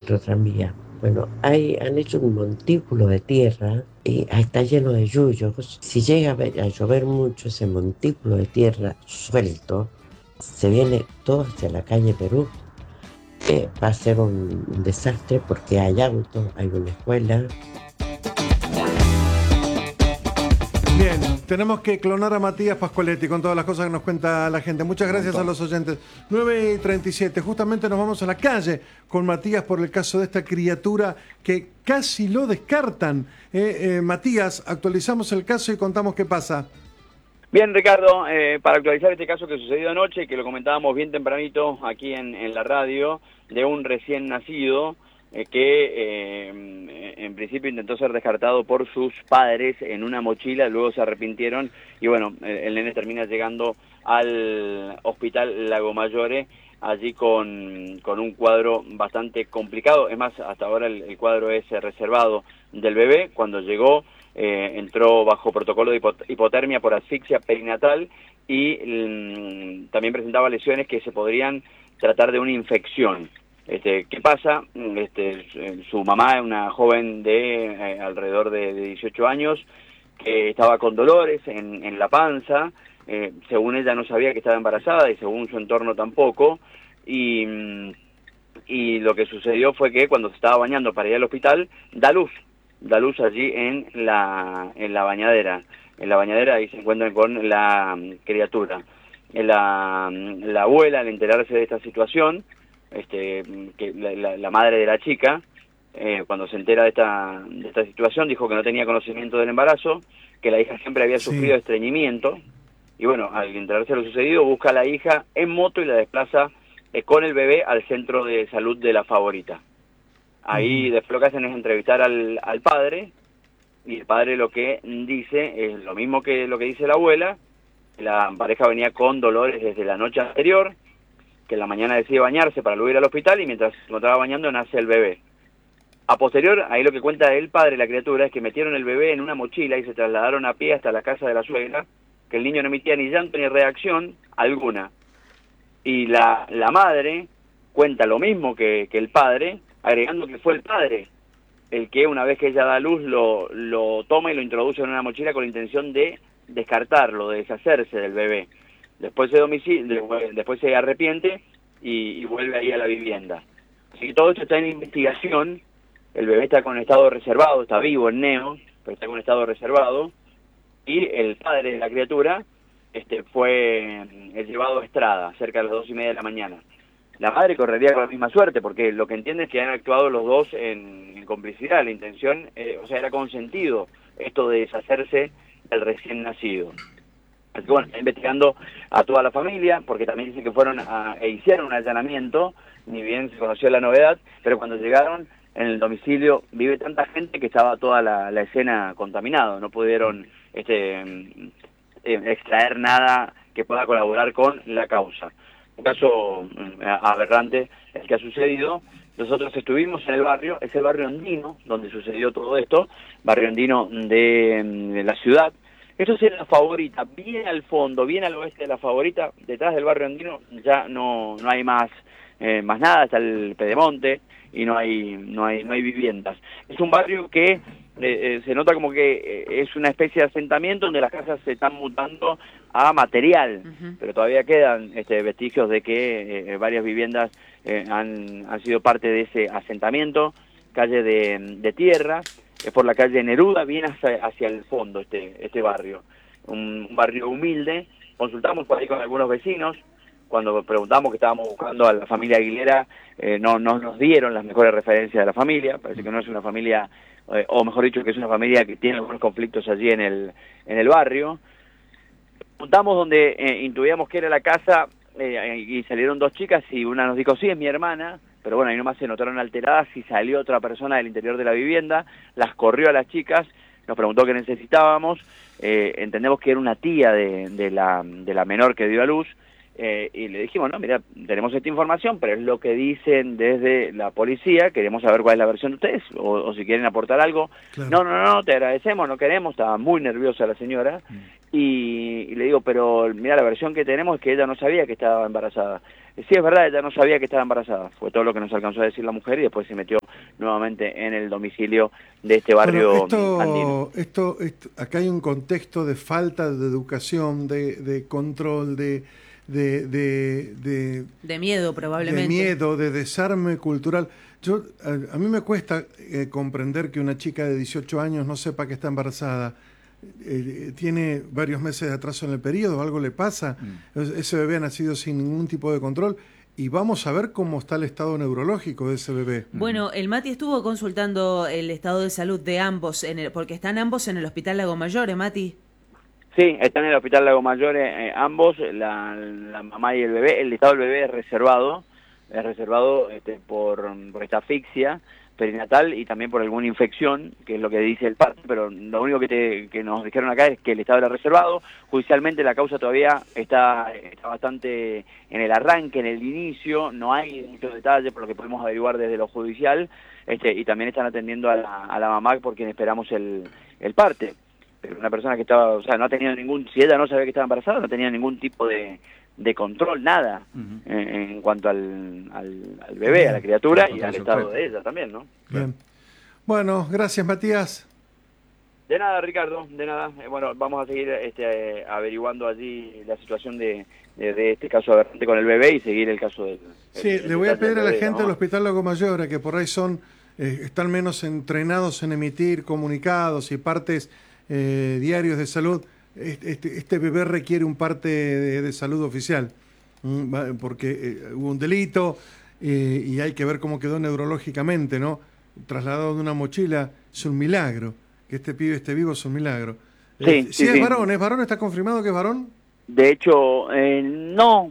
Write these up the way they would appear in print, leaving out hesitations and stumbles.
nuestro tranvía. Bueno, han hecho un montículo de tierra y está lleno de yuyos. Si llega a llover mucho, ese montículo de tierra suelto se viene todo hacia la calle Perú. Va a ser un desastre porque hay autos, hay una escuela. Bien, tenemos que clonar a Matías Pascoletti con todas las cosas que nos cuenta la gente. Muchas Un gracias a montón. los oyentes. 9:37, justamente nos vamos a la calle con Matías por el caso de esta criatura que casi lo descartan. Matías, actualizamos el caso y contamos qué pasa. Bien, Ricardo, para actualizar este caso que sucedió anoche, que lo comentábamos bien tempranito aquí en la radio, de un recién nacido que en principio intentó ser descartado por sus padres en una mochila, luego se arrepintieron y bueno, el nene termina llegando al hospital Lago Mayore, allí con un cuadro bastante complicado. Es más, hasta ahora el cuadro es reservado del bebé. Cuando llegó entró bajo protocolo de hipotermia por asfixia perinatal y también presentaba lesiones que se podrían tratar de una infección. ¿Qué pasa? Su mamá es una joven de alrededor de 18 años que estaba con dolores en la panza. Según ella no sabía que estaba embarazada y según su entorno tampoco, y lo que sucedió fue que cuando se estaba bañando para ir al hospital, da luz allí en la bañadera. En la bañadera ahí se encuentran con la criatura. La abuela, al enterarse de esta situación, que la madre de la chica, cuando se entera de esta situación, dijo que no tenía conocimiento del embarazo, que la hija siempre había Sí. sufrido estreñimiento, y bueno, al enterarse de lo sucedido, busca a la hija en moto y la desplaza con el bebé al centro de salud de La Favorita. Ahí Ujú. después lo que hacen es entrevistar al padre, y el padre lo que dice es lo mismo que lo que dice la abuela. La pareja venía con dolores desde la noche anterior, que en la mañana decide bañarse para luego ir al hospital y mientras se encontraba bañando nace el bebé. A posterior, ahí lo que cuenta el padre, la criatura, es que metieron el bebé en una mochila y se trasladaron a pie hasta la casa de la suegra, que el niño no emitía ni llanto ni reacción alguna. Y la madre cuenta lo mismo que el padre, agregando que fue el padre el que una vez que ella da a luz lo toma y lo introduce en una mochila con la intención de descartarlo, de deshacerse del bebé. Después se arrepiente y vuelve ahí a la vivienda. Así que todo esto está en investigación. El bebé está con estado reservado, está vivo el neo, pero está con estado reservado. Y el padre de la criatura fue llevado a Estrada, cerca de las 2:30 de la mañana. La madre correría con la misma suerte, porque lo que entiende es que han actuado los dos en complicidad. La intención, o sea, era consentido esto de deshacerse del recién nacido. Así que bueno, está investigando a toda la familia, porque también dicen que fueron e hicieron un allanamiento, ni bien se conoció la novedad, pero cuando llegaron en el domicilio vive tanta gente que estaba toda la escena contaminada, no pudieron extraer nada que pueda colaborar con la causa. Un caso aberrante el que ha sucedido. Nosotros estuvimos en el barrio, es el barrio andino donde sucedió todo esto, barrio andino de la ciudad. Esto es en La Favorita, bien al fondo, bien al oeste de La Favorita, detrás del barrio andino ya no hay más nada, está el Pedemonte y no hay viviendas. Es un barrio que se nota como que es una especie de asentamiento donde las casas se están mutando a material, pero todavía quedan vestigios de que varias viviendas han sido parte de ese asentamiento. Calle de tierra, es por la calle Neruda, bien hacia el fondo este barrio, un barrio humilde. Consultamos por ahí con algunos vecinos, cuando preguntamos que estábamos buscando a la familia Aguilera, no nos dieron las mejores referencias de la familia. Parece que no es una familia, o mejor dicho, que es una familia que tiene algunos conflictos allí en el barrio. Preguntamos donde intuíamos que era la casa, y salieron dos chicas y una nos dijo, sí, es mi hermana, pero bueno, ahí nomás se notaron alteradas y salió otra persona del interior de la vivienda, las corrió a las chicas, nos preguntó qué necesitábamos, entendemos que era una tía de la menor que dio a luz, y le dijimos, no, mira, tenemos esta información, pero es lo que dicen desde la policía, queremos saber cuál es la versión de ustedes, o si quieren aportar algo. Claro. No, te agradecemos, no queremos, estaba muy nerviosa la señora, y le digo, pero mira, la versión que tenemos es que ella no sabía que estaba embarazada. Sí, es verdad, ella no sabía que estaba embarazada, fue todo lo que nos alcanzó a decir la mujer y después se metió nuevamente en el domicilio de este barrio andino. Acá hay un contexto de falta de educación, de control, de miedo probablemente. De miedo, de desarme cultural. A mí me cuesta comprender que una chica de 18 años no sepa que está embarazada. Tiene varios meses de atraso en el periodo, algo le pasa. Ese bebé ha nacido sin ningún tipo de control. Y vamos a ver cómo está el estado neurológico de ese bebé. Bueno, el Mati estuvo consultando el estado de salud de ambos, porque están ambos en el Hospital Lago Mayor, Mati. Sí, están en el Hospital Lago Mayor ambos, la mamá y el bebé. El estado del bebé es reservado por esta asfixia perinatal y también por alguna infección, que es lo que dice el parte, pero lo único que nos dijeron acá es que el estado era reservado. Judicialmente la causa todavía está bastante en el arranque, en el inicio, no hay muchos detalles por lo que podemos averiguar desde lo judicial, y también están atendiendo a la mamá por quien esperamos el parte. Pero una persona que estaba, o sea, no ha tenido si ella no sabía que estaba embarazada, no tenía ningún tipo de control, nada, en cuanto al bebé, a la criatura y al estado de ella también, ¿no? Bien. Bueno, gracias, Matías. De nada, Ricardo, de nada. Bueno, vamos a seguir averiguando allí la situación de este caso aberrante con el bebé y seguir el caso del... Sí, le voy a pedir a la gente del Hospital Lago Mayor, que por ahí están menos entrenados en emitir comunicados y partes diarios de salud. Este bebé requiere un parte de salud oficial, porque hubo un delito y hay que ver cómo quedó neurológicamente, ¿no? Trasladado de una mochila, es un milagro. Que este pibe esté vivo es un milagro. Sí, sí, es varón, ¿está confirmado que es varón? De hecho, no,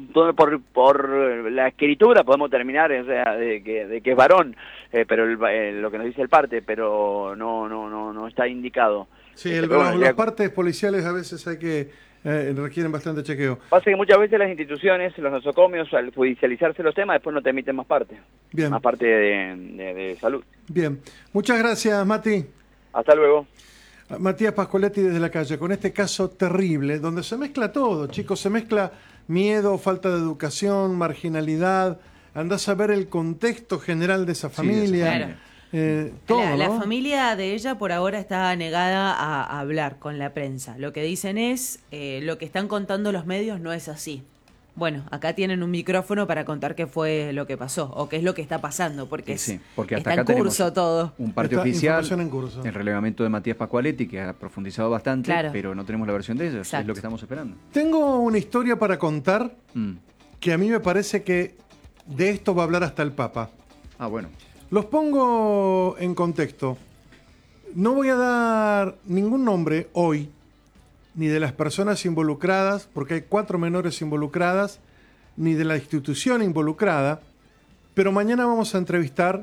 por la escritura podemos terminar, o sea, de que es varón, pero lo que nos dice el parte, pero no está indicado. Sí, los partes policiales a veces requieren bastante chequeo. Pasa que muchas veces las instituciones, los nosocomios, al judicializarse los temas, después no te emiten más parte. Bien. Más parte de salud. Bien. Muchas gracias, Mati. Hasta luego. Matías Pascoletti desde la calle, con este caso terrible, donde se mezcla todo, chicos, se mezcla miedo, falta de educación, marginalidad, andás a ver el contexto general de esa familia. Claro. Todo, la ¿no? familia de ella por ahora está negada a hablar con la prensa. Lo que dicen es, lo que están contando los medios no es así. Bueno, acá tienen un micrófono para contar qué fue lo que pasó o qué es lo que está pasando, porque, porque hasta está acá en curso todo. Un parte oficial, en curso. El relevamiento de Matías Pascualetti, que ha profundizado bastante, claro, pero no tenemos la versión de ellos, exacto, es lo que estamos esperando. Tengo una historia para contar que a mí me parece que de esto va a hablar hasta el Papa. Ah, bueno. Los pongo en contexto. No voy a dar ningún nombre hoy, ni de las personas involucradas, porque hay 4 menores involucradas, ni de la institución involucrada, pero mañana vamos a entrevistar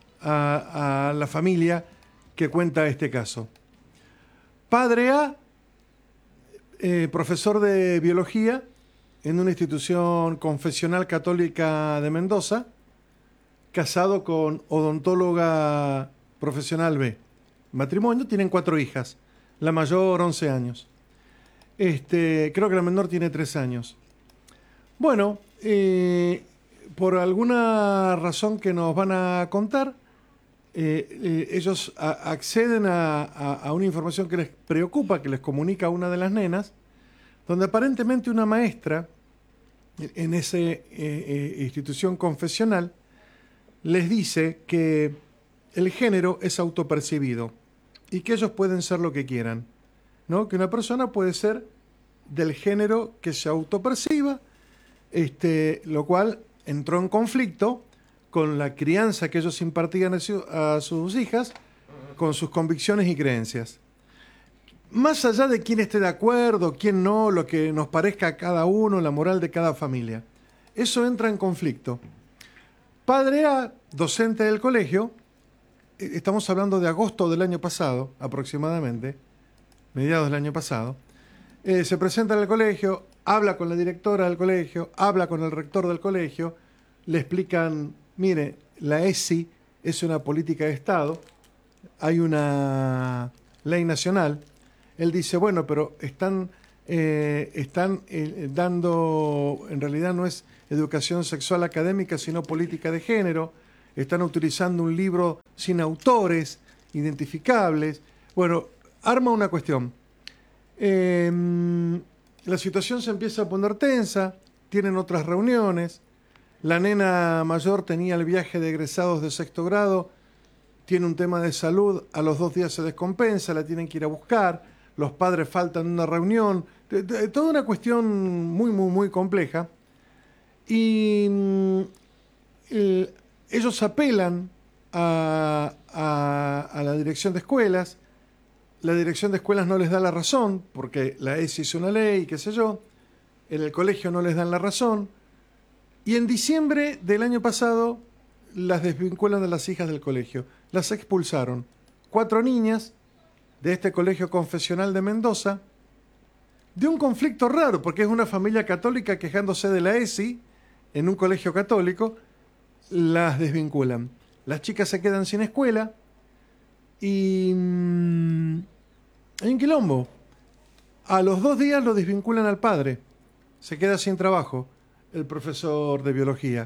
a la familia que cuenta este caso. Padre A, profesor de biología en una institución confesional católica de Mendoza, casado con odontóloga profesional B. Matrimonio, tienen 4 hijas, la mayor 11 años. Creo que la menor tiene 3 años. Bueno, por alguna razón que nos van a contar, ellos acceden a una información que les preocupa, que les comunica una de las nenas, donde aparentemente una maestra en esa institución confesional les dice que el género es autopercibido y que ellos pueden ser lo que quieran, ¿no? Que una persona puede ser del género que se autoperciba, lo cual entró en conflicto con la crianza que ellos impartían a sus hijas, con sus convicciones y creencias. Más allá de quién esté de acuerdo, quién no, lo que nos parezca a cada uno, la moral de cada familia, eso entra en conflicto. Padre A, docente del colegio, estamos hablando de agosto del año pasado, aproximadamente, mediados del año pasado, se presenta en el colegio, habla con la directora del colegio, habla con el rector del colegio, le explican, mire, la ESI es una política de Estado, hay una ley nacional. Él dice, bueno, pero están dando, en realidad no es educación sexual académica, sino política de género. están utilizando un libro sin autores identificables. Bueno, arma una cuestión. La situación se empieza a poner tensa, tienen otras reuniones. La nena mayor tenía el viaje de egresados de 6º grado, tiene un tema de salud, a los 2 días se descompensa, la tienen que ir a buscar, los padres faltan en una reunión, toda una cuestión muy compleja. Y ellos apelan a la dirección de escuelas. La dirección de escuelas no les da la razón, porque la ESI hizo una ley, qué sé yo. En el colegio no les dan la razón. Y en diciembre del año pasado las desvinculan de las hijas del colegio. Las expulsaron. 4 niñas de este colegio confesional de Mendoza, de un conflicto raro, porque es una familia católica quejándose de la ESI en un colegio católico, las desvinculan. Las chicas se quedan sin escuela y hay un quilombo. A los 2 días lo desvinculan al padre. Se queda sin trabajo el profesor de biología.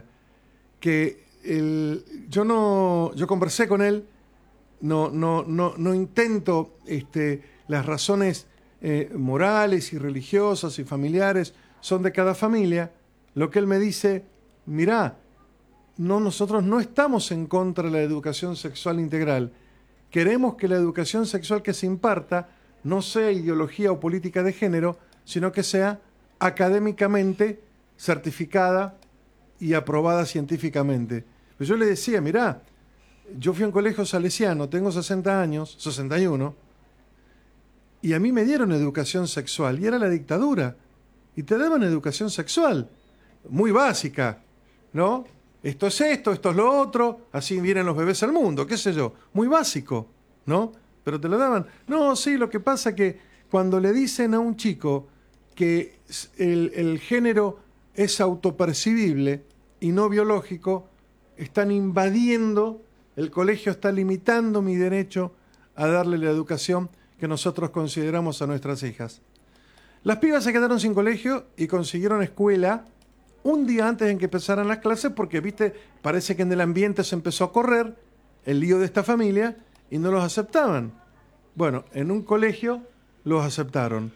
Yo conversé con él, no intento las razones morales y religiosas y familiares son de cada familia. Lo que él me dice, mirá, nosotros no estamos en contra de la educación sexual integral. Queremos que la educación sexual que se imparta no sea ideología o política de género, sino que sea académicamente certificada y aprobada científicamente. Pues yo le decía, mirá, yo fui a un colegio salesiano, tengo 60 años, 61, y a mí me dieron educación sexual, y era la dictadura, y te daban educación sexual, muy básica, ¿no? Esto es esto es lo otro, así vienen los bebés al mundo, qué sé yo, muy básico, ¿no? Pero te lo daban. No, sí, lo que pasa que cuando le dicen a un chico que el género es autopercibible y no biológico, están invadiendo, el colegio está limitando mi derecho a darle la educación que nosotros consideramos a nuestras hijas. Las pibas se quedaron sin colegio y consiguieron escuela un día antes de que empezaran las clases porque, viste, parece que en el ambiente se empezó a correr el lío de esta familia y no los aceptaban. Bueno, en un colegio los aceptaron.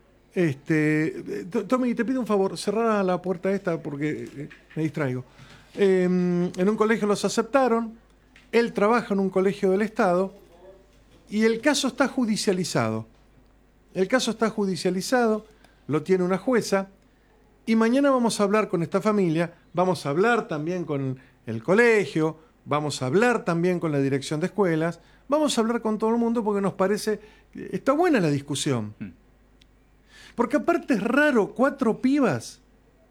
Tommy, te pido un favor, cerrá la puerta esta porque me distraigo. En un colegio los aceptaron, él trabaja en un colegio del Estado y el caso está judicializado. El caso está judicializado, lo tiene una jueza y mañana vamos a hablar con esta familia, vamos a hablar también con el colegio, vamos a hablar también con la dirección de escuelas, vamos a hablar con todo el mundo porque nos parece, está buena la discusión. Porque aparte es raro, 4 pibas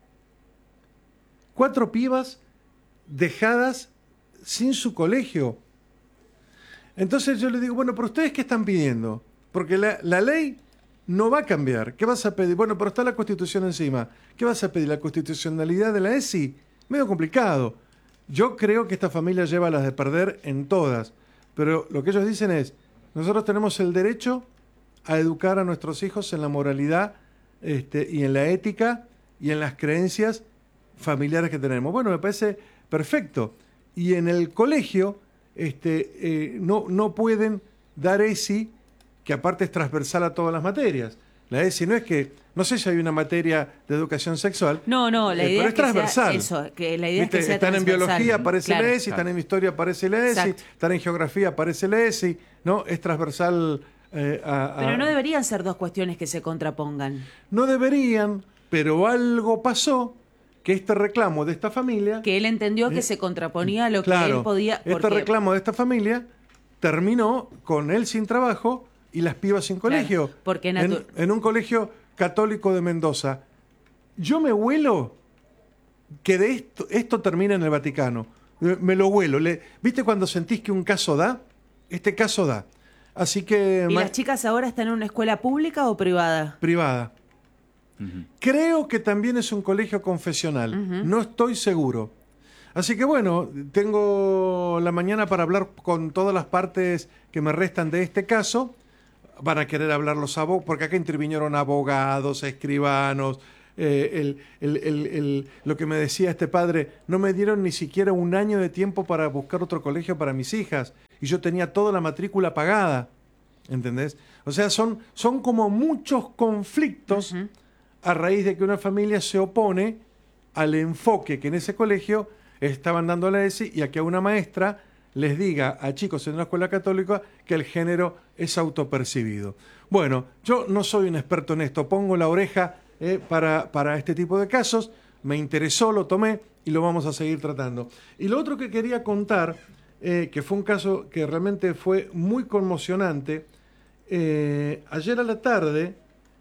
dejadas sin su colegio. Entonces yo le digo, bueno, pero ¿ustedes qué están pidiendo? Porque la ley no va a cambiar. ¿Qué vas a pedir? Bueno, pero está la Constitución encima. ¿Qué vas a pedir? ¿La constitucionalidad de la ESI? Medio complicado. Yo creo que esta familia lleva las de perder en todas. Pero lo que ellos dicen es, nosotros tenemos el derecho a educar a nuestros hijos en la moralidad y en la ética y en las creencias familiares que tenemos. Bueno, me parece perfecto. Y en el colegio no pueden dar ESI, que aparte es transversal a todas las materias. La ESI no es que, no sé si hay una materia de educación sexual. No, la idea pero es transversal. Eso, que la idea es que sea están transversal. En biología aparece claro, la ESI, están en historia aparece la ESI, exacto. Están en geografía aparece la ESI, ¿no? Es transversal Pero no deberían ser 2 cuestiones que se contrapongan. No deberían, pero algo pasó que este reclamo de esta familia... Que él entendió que se contraponía a lo claro, que él podía... Este reclamo de esta familia terminó con él sin trabajo y las pibas sin colegio. Claro, porque en un colegio católico de Mendoza. Yo me huelo que de esto termina en el Vaticano. Me lo huelo. ¿Viste cuando sentís que un caso da? Este caso da. Así que... ¿Y las chicas ahora están en una escuela pública o privada? Privada. Creo que también es un colegio confesional. No estoy seguro. Así que bueno, tengo la mañana para hablar con todas las partes que me restan de este caso. Van a querer hablar los abogados, porque acá intervinieron abogados, escribanos, Lo que me decía este padre, no me dieron ni siquiera un año de tiempo para buscar otro colegio para mis hijas, y yo tenía toda la matrícula pagada, ¿entendés? O sea, son como muchos conflictos a raíz de que una familia se opone al enfoque que en ese colegio estaban dando a la ESI y a que una maestra les diga a chicos en una escuela católica que el género es autopercibido. Bueno, yo no soy un experto en esto, pongo la oreja para este tipo de casos, me interesó, lo tomé y lo vamos a seguir tratando. Y lo otro que quería contar, que fue un caso que realmente fue muy conmocionante, ayer a la tarde,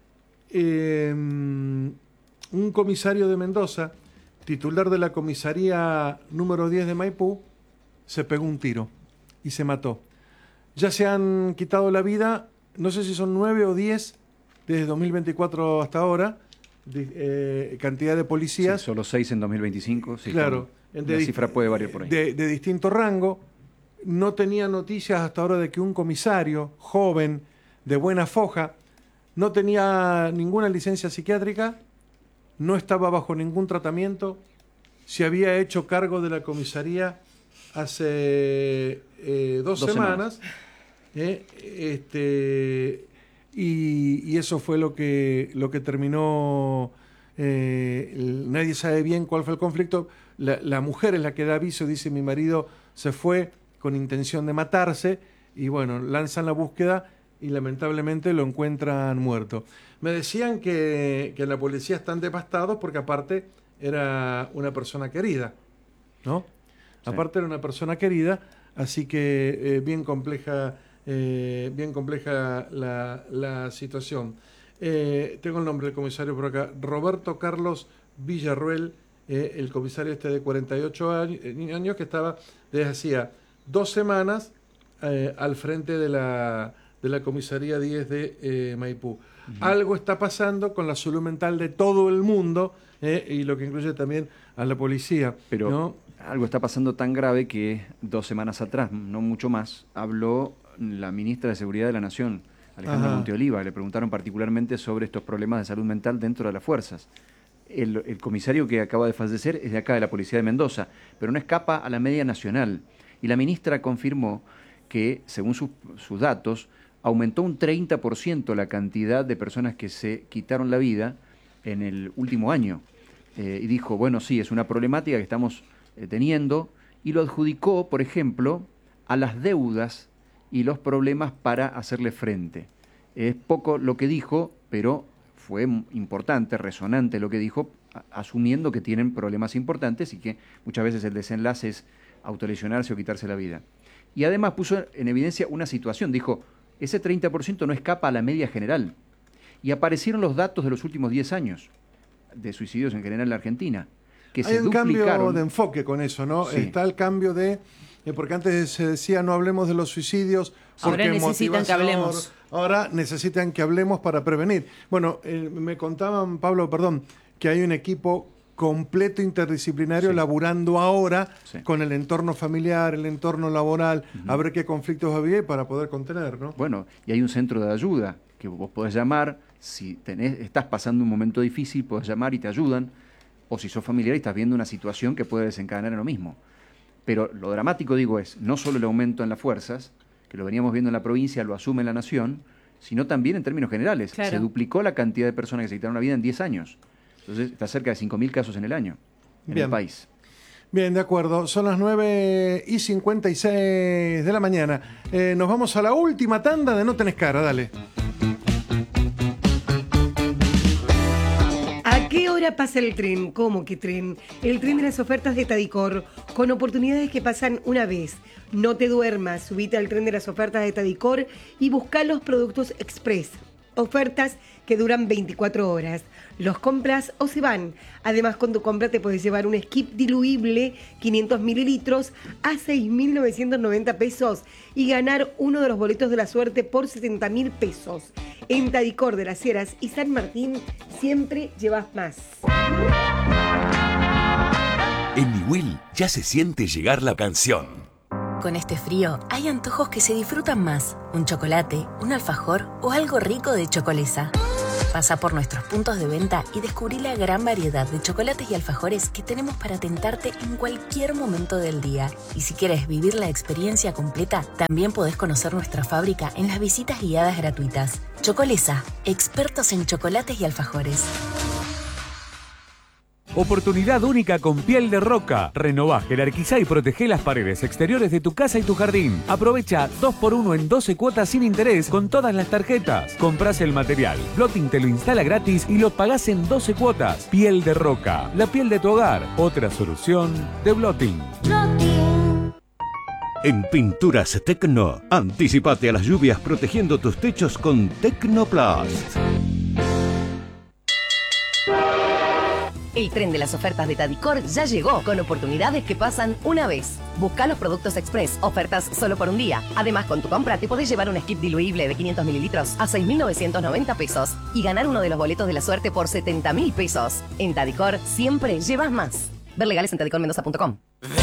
un comisario de Mendoza, titular de la comisaría número 10 de Maipú, se pegó un tiro y se mató. Ya se han quitado la vida, no sé si son 9 o 10 desde 2024 hasta ahora, cantidad de policías. Sí, solo 6 en 2025. Sí, claro. La cifra puede variar por ahí. De distinto rango. No tenía noticias hasta ahora de que un comisario joven, de buena foja, no tenía ninguna licencia psiquiátrica, no estaba bajo ningún tratamiento, se había hecho cargo de la comisaría hace 2 semanas. Y eso fue lo que terminó. Nadie sabe bien cuál fue el conflicto. La mujer es la que da aviso, dice: mi marido se fue con intención de matarse, y bueno, lanzan la búsqueda y lamentablemente lo encuentran muerto. Me decían que en la policía están devastados porque aparte era una persona querida, ¿no? Sí. Aparte era una persona querida, así que bien compleja la situación. Tengo el nombre del comisario por acá, Roberto Carlos Villarruel, el comisario de 48 años que estaba desde hacía 2 semanas al frente de la comisaría 10 de Maipú. Algo está pasando con la salud mental de todo el mundo, y lo que incluye también a la policía. Pero ¿no? Algo está pasando tan grave que 2 semanas atrás, no mucho más, habló la ministra de Seguridad de la Nación, Alejandra Monteoliva. Le preguntaron particularmente sobre estos problemas de salud mental dentro de las fuerzas. El comisario que acaba de fallecer es de acá, de la Policía de Mendoza, pero no escapa a la media nacional. Y la ministra confirmó que, según sus datos, aumentó un 30% la cantidad de personas que se quitaron la vida en el último año. Y dijo, bueno, sí, es una problemática que estamos teniendo, y lo adjudicó, por ejemplo, a las deudas y los problemas para hacerle frente. Es poco lo que dijo, pero fue importante, resonante lo que dijo, asumiendo que tienen problemas importantes y que muchas veces el desenlace es autolesionarse o quitarse la vida. Y además puso en evidencia una situación, dijo, ese 30% no escapa a la media general. Y aparecieron los datos de los últimos 10 años de suicidios en general en la Argentina, que hay se duplicaron. Hay un cambio de enfoque con eso, ¿no? Sí. Está el cambio de... porque antes se decía no hablemos de los suicidios porque ahora necesitan que hablemos. Ahora necesitan que hablemos para prevenir. Bueno, me contaban, Pablo, que hay un equipo completo interdisciplinario laburando ahora con el entorno familiar, el entorno laboral, a ver qué conflictos había para poder contener, ¿no? Bueno, y hay un centro de ayuda que vos podés llamar, si estás pasando un momento difícil, podés llamar y te ayudan, o si sos familiar y estás viendo una situación que puede desencadenar en lo mismo. Pero lo dramático, digo, es no solo el aumento en las fuerzas, que lo veníamos viendo en la provincia, lo asume la nación, sino también en términos generales. Claro. Se duplicó la cantidad de personas que se quitaron la vida en 10 años. Entonces está cerca de 5.000 casos en el año, en el país. Bien, de acuerdo. Son las 9:56 de la mañana. Nos vamos a la última tanda de No Tenés Cara, dale. ¿A qué hora pasa el tren? ¿Cómo que tren? El tren de las ofertas de Tadicor, con oportunidades que pasan una vez. No te duermas, subite al tren de las ofertas de Tadicor y busca los productos express. Ofertas que duran 24 horas. Los compras o se van. Además, con tu compra te puedes llevar un skip diluible 500 mililitros a 6.990 pesos y ganar uno de los boletos de la suerte por 70.000 pesos. En Tadicor de las Heras y San Martín siempre llevas más. En Mi Will ya se siente llegar la canción. Con este frío hay antojos que se disfrutan más. Un chocolate, un alfajor o algo rico de Chocolesa. Pasa por nuestros puntos de venta y descubrí la gran variedad de chocolates y alfajores que tenemos para tentarte en cualquier momento del día. Y si quieres vivir la experiencia completa, también podés conocer nuestra fábrica en las visitas guiadas gratuitas. Chocolesa, expertos en chocolates y alfajores. Oportunidad única con Piel de Roca. Renová, jerarquizá y protegé las paredes exteriores de tu casa y tu jardín. Aprovecha 2x1 en 12 cuotas sin interés con todas las tarjetas. Comprás el material, Blotting te lo instala gratis y lo pagás en 12 cuotas. Piel de Roca, la piel de tu hogar. Otra solución de Blotting. En Pinturas Tecno, anticipate a las lluvias protegiendo tus techos con Tecnoplast. El tren de las ofertas de Tadicor ya llegó con oportunidades que pasan una vez. Busca los productos Express, ofertas solo por un día. Además, con tu compra te podés llevar un skip diluible de 500 mililitros a 6.990 pesos y ganar uno de los boletos de la suerte por 70.000 pesos. En Tadicor siempre llevas más. Ver legales en tadicormendoza.com.